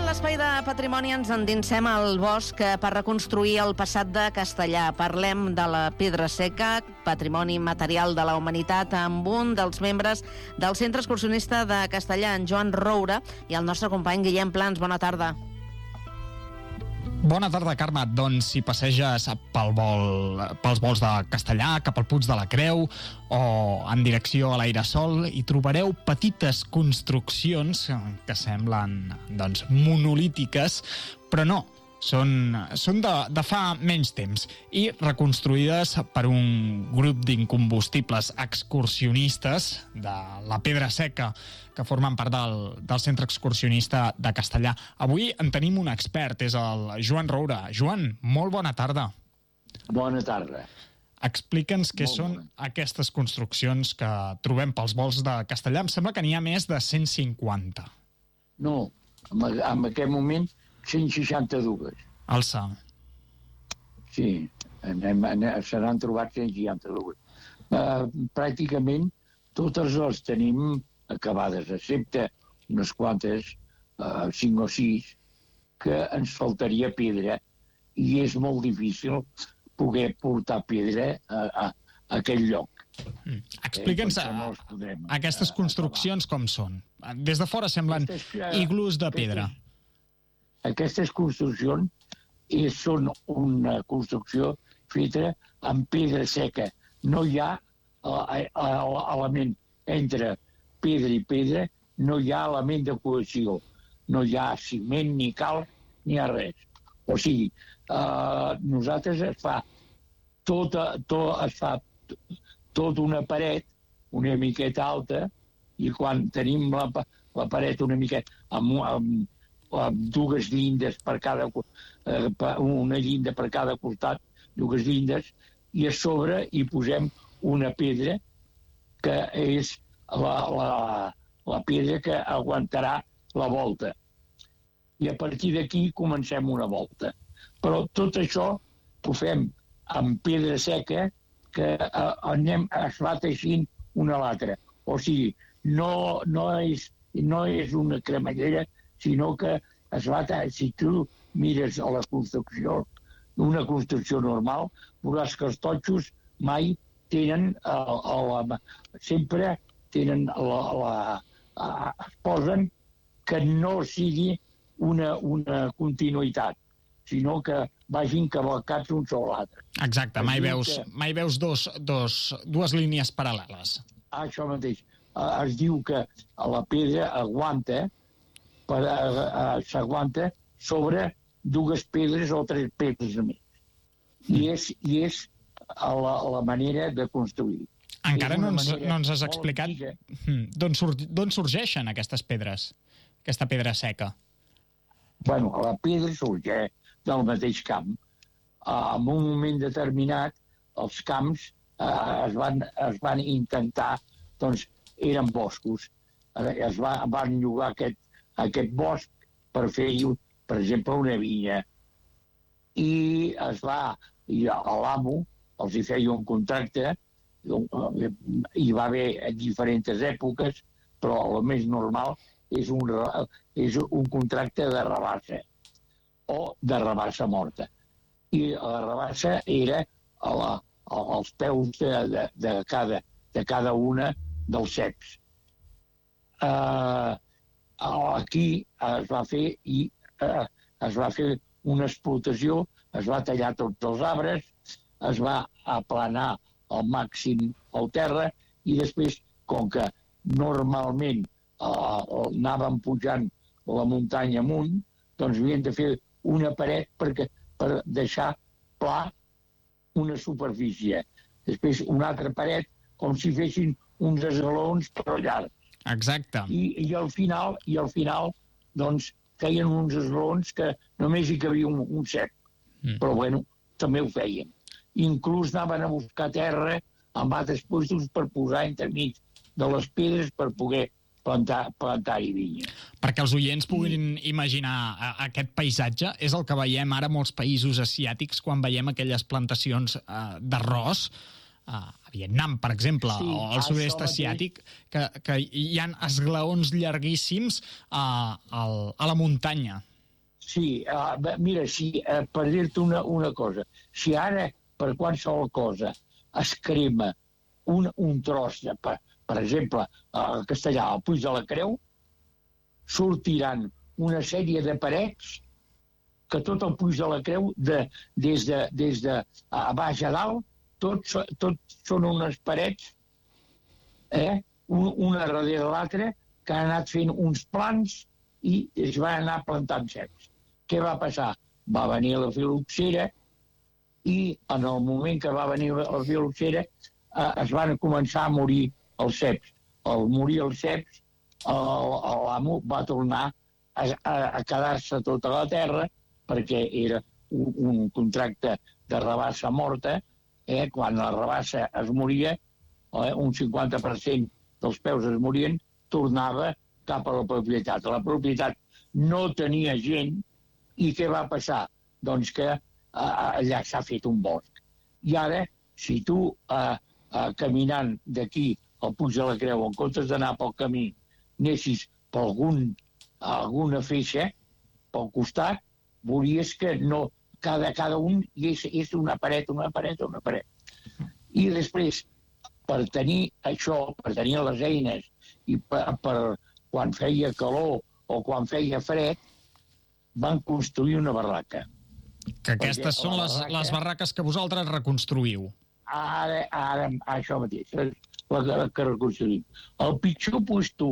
l'espai de patrimoni ens endinsem al bosc per reconstruir el passat de Castellar. Parlem de la Pedra Seca, patrimoni material de la humanitat, amb un dels membres del Centre Excursionista de Castellar, en Joan Roura, i el nostre company Guillem Plans. Bona tarda. Bona tarda, Carme. Doncs si passeges pels volts de Castellar, cap al Puig de la Creu o en direcció a l'Airesol, hi trobareu petites construccions que semblen monolítiques, però no. Són de fa menys temps i reconstruïdes per un grup d'incombustibles excursionistes de la Pedra Seca que formen part del Centre Excursionista de Castellar. Avui en tenim un expert, és el Joan Roura. Joan, molt bona tarda. Bona tarda. Explica'ns què són aquestes construccions que trobem pels volts de Castellar. Em sembla que n'hi ha més de 150. No, en aquest moment 162. Alça. Sí, se n'han trobat 162. Pràcticament totes les tenim acabades, excepte unes quantes, 5 o 6, que ens faltaria pedra i és molt difícil poder portar pedra a aquell lloc. Explica'ns aquestes construccions com són. Des de fora semblen iglús de pedra. Aquestes construccions són una construcció feta amb pedra seca. No hi ha element entre pedra i pedra, no hi ha element de cohesió. No hi ha ciment, ni cal, ni res. O sigui, nosaltres es fa tota una paret una miqueta alta, i quan tenim la paret una miqueta amb dues llindes per cada una llinda per cada costat, dues llindes, i a sobre hi posem una pedra que és la pedra que aguantarà la volta. I a partir d'aquí comencem una volta. Però tot això ho fem amb pedra seca que es va teixint una a l'altra. O sigui, no és una cremallera, sinó que si tu mires a la construcció, una construcció normal, veuràs que els totxos mai tenen, sempre tenen, es posen que no sigui una continuïtat, sinó que vagin cavalcats un sobre l'altre. Exacte, mai veus dues línies paral·leles. Això mateix. Es diu que la pedra s'aguanta sobre dues pedres o tres pedres a més. I és la manera de construir. Encara no ens has explicat d'on sorgeixen aquestes pedres, aquesta pedra seca. Bueno, la pedra sorgeix del mateix camp. En un moment determinat, els camps es van intentar, doncs eren boscos. Es van llogar aquest bosc per fer-hi, per exemple, una vinya. I l'amo els hi feia un contracte, hi va haver diferents èpoques, però el més normal és un contracte de rabassa o de rabassa morta. I la rabassa era als peus de cada una dels ceps. Aquí es va fer una explotació, es va tallar tots els arbres, es va aplanar al màxim el terra i després, com que normalment anàvem pujant la muntanya amunt, doncs havien de fer una paret per deixar pla una superfície. Després una altra paret com si fessin uns esglaons però llargs. Exacte. I al final, doncs, feien uns esglaons que només hi cabia un cep. Però bueno, també ho feien. Inclús anaven a buscar terra amb altres puestos per posar entremig de les pedres per poder plantar-hi vinya. Perquè els oients puguin imaginar aquest paisatge, és el que veiem ara a molts països asiàtics quan veiem aquelles plantacions d'arròs, a Vietnam, per exemple, sí, o al sud-est asiàtic, que hi ha esglaons llarguíssims a la muntanya. Sí, mira, per dir-te una cosa, si ara per qualsevol cosa es crema un tros, per exemple, a Castellà, al Puig de la Creu, sortiran una sèrie de parets que tot el Puig de la Creu, des de a baix a dalt, tots són unes parets, una darrere l'altra, que han anat fent uns plans i es van anar plantant ceps. Què va passar? Va venir la filoxera i en el moment que va venir la filoxera es van començar a morir els ceps. Al morir els ceps, l'amo va tornar a quedar-se tota la terra perquè era un contracte de rabassa morta. Quan la rabassa es moria, un 50% dels peus es morien, tornava cap a la propietat. La propietat no tenia gent i què va passar? Doncs que allà s'ha fet un bosc. I ara, si tu caminant d'aquí al Puig de la Creu, en comptes d'anar pel camí, anessis per alguna feixa, pel costat, veuries que no, cada un és una paret. I després, per tenir això, per tenir les eines, i per quan feia calor o quan feia fred, van construir una barraca. Que aquestes són les barraques que vosaltres reconstruïu. Ara, això mateix, la que reconstruïm. El pitjor puesto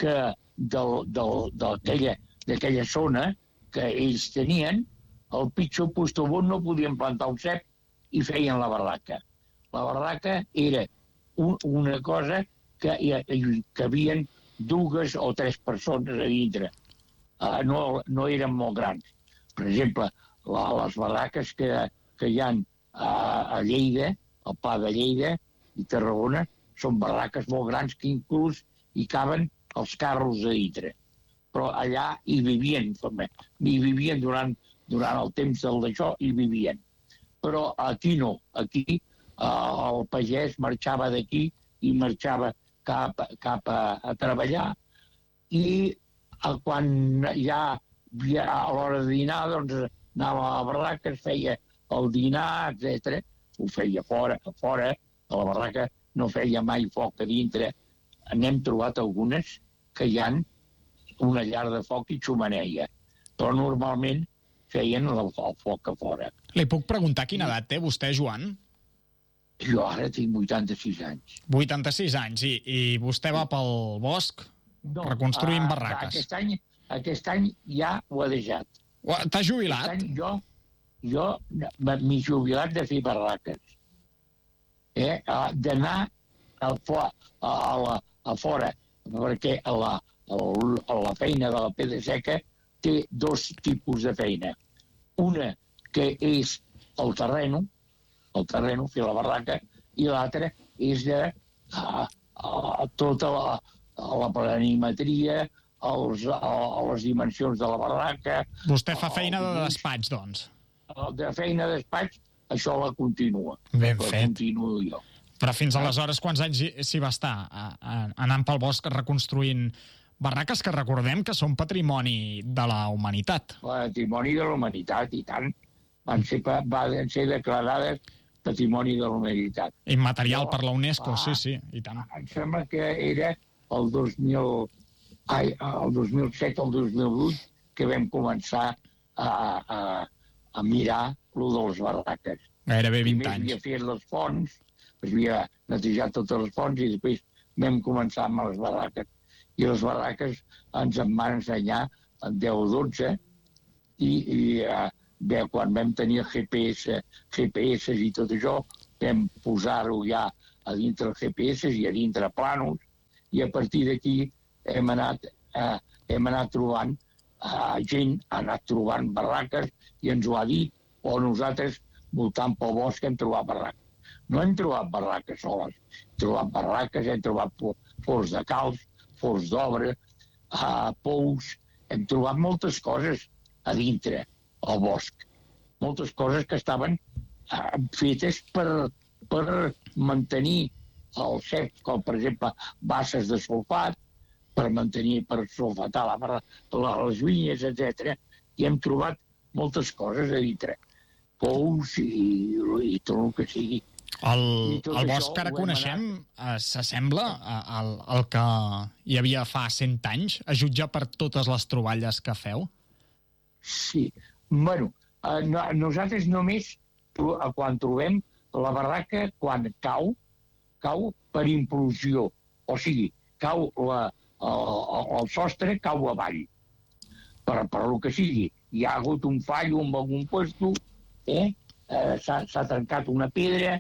d'aquella zona que ells tenien, el pitjor puesto on no podien plantar un cep i feien la barraca. La barraca era una cosa que hi havien 2 o 3 persones a dintre. No eren molt grans. Per exemple, les barraques que hi ha a Lleida, al Pla de Lleida i Tarragona, són barraques molt grans que inclús hi caben els carros a dintre. Però allà hi vivien durant el temps d'això, hi vivien. Però aquí no. Aquí el pagès marxava d'aquí i marxava cap a treballar, i quan ja a l'hora de dinar, doncs anava a la barraca, es feia el dinar, etc. Ho feia fora, a la barraca no feia mai foc a dintre. N'hem trobat algunes que hi han una llar de foc i xumaneia, però normalment feien el foc a fora. Li puc preguntar quina edat té vostè, Joan? Jo ara tinc 86 anys. 86 anys, i vostè va pel bosc reconstruint barraques. Aquest any ja ho he deixat. T'has jubilat? Aquest any jo m'he jubilat de fer barraques. D'anar a fora, perquè la feina de la pedra seca té 2 tipus de feina. Una que és el terreno, fer la barraca, i l'altra és de tota la planimetria, les dimensions de la barraca. Vostè fa feina de despatx, doncs? De feina de despatx, això la continua. Ben fet. La continuo jo. Però fins aleshores, quants anys s'hi va estar anant pel bosc reconstruint barraques que recordem que són patrimoni de la humanitat? Patrimoni de la humanitat, i tant. Van ser declarades patrimoni de la humanitat. Immaterial per la UNESCO, sí, i tant. Em sembla que era el 2007 o el 2008 que vam començar a mirar lo de les barraques. Gairebé 20 anys. Primer havia fet les fonts, havia netejat totes les fonts, i després vam començar amb les barraques. I les barraques ens en van ensenyar en 10 o 12, i quan vam tenir el GPS i tot això, vam posar-ho ja a dintre els GPS i a dintre planos, i a partir d'aquí hem anat trobant gent, ha anat trobant barraques i ens ho ha dit, o nosaltres, voltant pel bosc, hem trobat barraques. No hem trobat barraques soles, hem trobat barraques, hem trobat forns de calç, forns d'obra, pous, hem trobat moltes coses a dintre, al bosc. Moltes coses que estaven fetes per mantenir el cep, com per exemple basses de sulfat, per sulfatar les vinyes, etc. i hem trobat moltes coses a dintre. Pous i tot el que sigui. El bosc que ara coneixem s'assembla al que hi havia fa 100 anys, a jutjar per totes les troballes que feu? Sí. Bueno, nosaltres només, quan trobem la barraca, quan cau per implosió. O sigui, cau el sostre, cau avall. Per el que sigui. Hi ha hagut un fallo en algun puesto, s'ha trencat una pedra,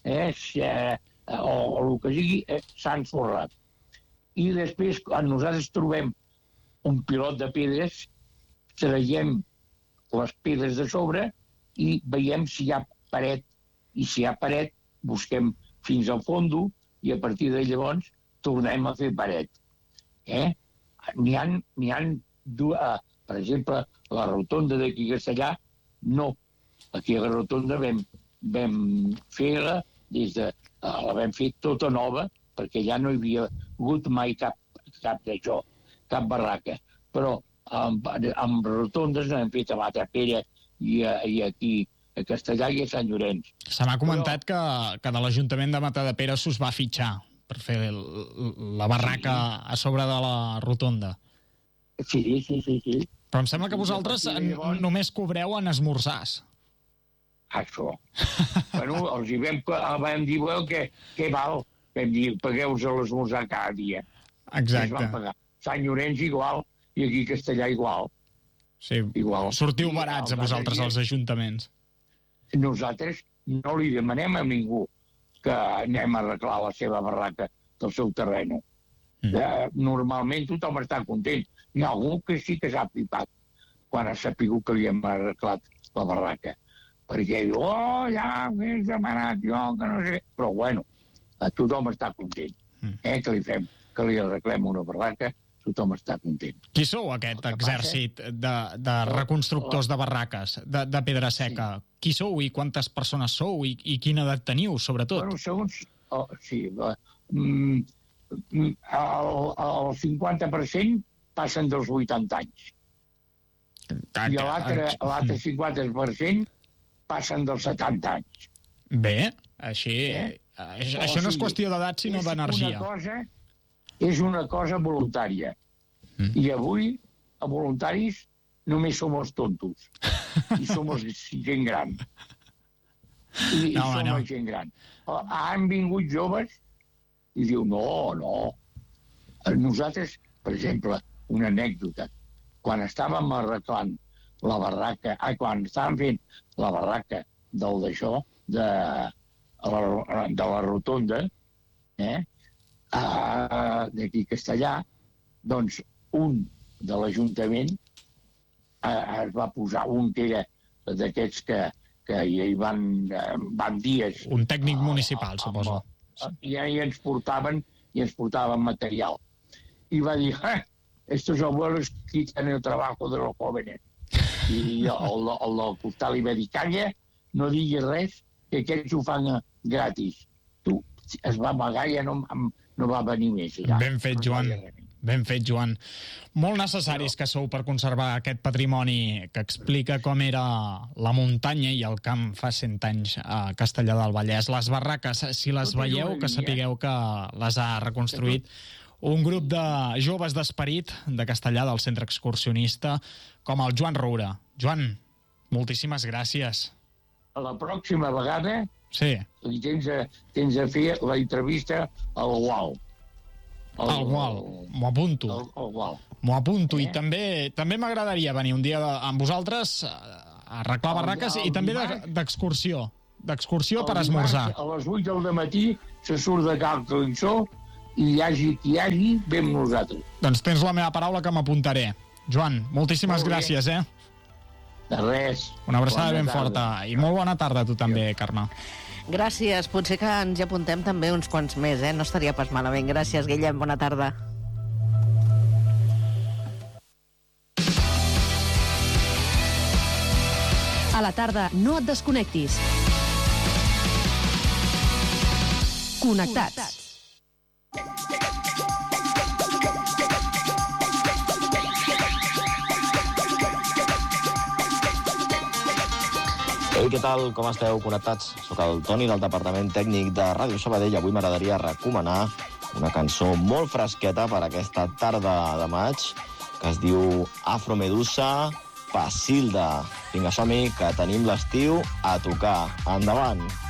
o el que sigui, s'ha ensorrat. I després, quan nosaltres trobem un pilot de pedres, traiem les pedres de sobre i veiem si hi ha paret. I si hi ha paret, busquem fins al fondo i a partir de llavors tornem a fer paret. N'hi ha dues, per exemple, la rotonda d'aquí a Castellà, no. Aquí a la rotonda vam fer-la la vam fer tota nova, perquè ja no hi havia hagut mai cap d'això, cap barraca. Però amb rotondes n'hem fet a Matapera i aquí a Castellà i a Sant Llorenç. Se m'ha comentat que de l'Ajuntament de Matadepera s'us va fitxar per fer la barraca a sobre de la rotonda. Sí. Però em sembla que vosaltres només cobreu en esmorzars. Això. Bueno, els hi vam dir què val. Vam dir, pagueu-vos a l'esmorzar cada dia. Exacte. Sant Llorenç igual i aquí a Castellà igual. Sí, igual. Sortiu barats a vosaltres als ajuntaments. Nosaltres no li demanem a ningú que anem a arreglar la seva barraca del seu terreny. Normalment tothom està content. Hi ha algú que sí que s'ha flipat quan ha sapigut que li hem arreglat la barraca. Perquè diu, ja m'he demanat jo, que no sé. Però bueno, tothom està content. Que li arreglem una barraca, tothom està content. Qui sou aquest exèrcit de reconstructors de barraques, de pedra seca? Qui sou i quantes persones sou i quina edat teniu, sobretot? Bueno, segons... Sí, el 50% passen dels 80 anys. I l'altre 50% passen dels 70 anys. Bé, així... Això no és qüestió d'edat, sinó d'energia. És una cosa voluntària. I avui, a voluntaris, només som els tontos. I som gent gran. Gent gran. Han vingut joves i diu, no. Nosaltres, per exemple, una anècdota. Quan estàvem arreglant la barraca, quan estàvem fent la barraca d'això, de la rotonda, d'aquí a Castellà, doncs un de l'Ajuntament es va posar, un que era d'aquests que hi van dies... Un tècnic municipal, suposo. I ens portaven material. I va dir, estos abuelos quitan el trabajo de los jóvenes. I el del costat li va dir, calla, no diguis res, que aquests ho fan gratis. Tu, es va amagar i ja no va venir més. Ja. Ben fet, Joan. Ben fet, Joan. Molt necessaris que sou per conservar aquest patrimoni que explica com era la muntanya i el camp fa 100 anys a Castellar del Vallès. Les barraques, si les veieu, que sapigueu que les ha reconstruït un grup de joves d'esperit de Castellar, del centre excursionista, com el Joan Roura. Joan, moltíssimes gràcies. A la pròxima vegada tens a fer la entrevista al Gual. Al Gual, m'ho apunto. M'ho apunto, i també m'agradaria venir un dia amb vosaltres a arreglar barraques i també d'excursió. D'excursió per esmorzar. A les 8 del matí se surt de Cal Clinsó i hi hagi qui hi hagi, vam nosaltres. Doncs tens la meva paraula que m'apuntaré. Joan, moltíssimes gràcies, De res. Una abraçada ben forta. I molt bona tarda a tu també, Carme. Gràcies. Potser que ens hi apuntem també uns quants més, No estaria pas malament. Gràcies, Guillem. Bona tarda. A la tarda, no et desconnectis. Connectats. Ei, què tal? Com esteu connectats? Soc el Toni del Departament Tècnic de Ràdio Sabadell i avui m'agradaria recomanar una cançó molt fresqueta per aquesta tarda de maig que es diu Afromedusa, Pasilda. Vinga, som-hi, que tenim l'estiu a tocar. Endavant!